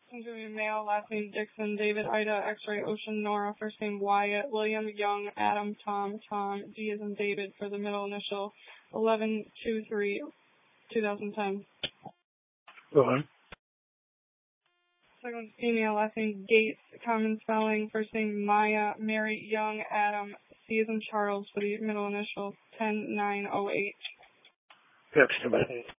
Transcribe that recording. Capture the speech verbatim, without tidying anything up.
Interview male, last name Dixon, David, Ida, X-ray, Ocean, Nora, first name Wyatt, William, Young, Adam, Tom, Tom, D as in David for the middle initial, eleven two three twenty ten. Go on. Second female, last name Gates, common spelling, first name Maya, Mary, Young, Adam, C as in Charles for the middle initial, ten nine oh eight. Next a minute.